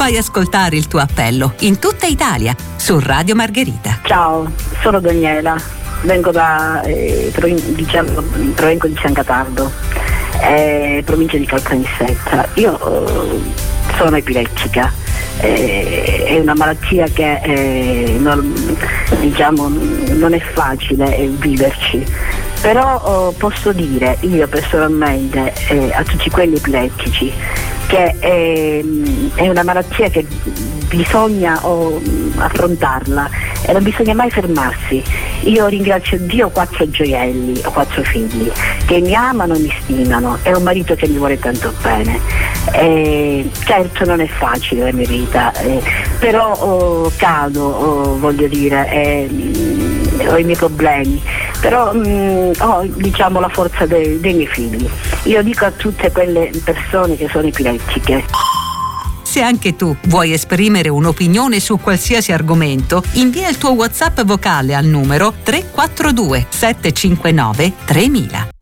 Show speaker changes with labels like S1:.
S1: Fai ascoltare il tuo appello in tutta Italia su Radio Margherita.
S2: Ciao, sono Daniela, vengo provengo di San Cataldo, provincia di Caltanissetta. Io sono epilettica, è una malattia che non è facile viverci, però posso dire io personalmente a tutti quelli epilettici che è una malattia che bisogna affrontarla e non bisogna mai fermarsi. Io ringrazio Dio, ho 4 gioielli, ho 4 figli che mi amano e mi stimano e un marito che mi vuole tanto bene. Certo non è facile la mia vita, però cado, voglio dire, ho i miei problemi, però ho la forza dei miei figli. Io dico a tutte quelle persone che sono epilettiche:
S1: se anche tu vuoi esprimere un'opinione su qualsiasi argomento, invia il tuo WhatsApp vocale al numero 342 759 3000.